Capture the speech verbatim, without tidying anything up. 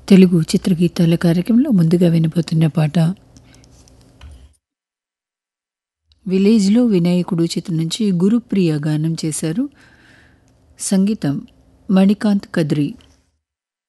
తెలుగు చిత్రగీతాల కార్యక్రమంలో ముందుగా వినబోతున్న పాట విలేజ్లో వినాయకుడు చిత్రం నుంచి గురుప్రియ గానం చేశారు. సంగీతం మణికాంత్ కద్రి.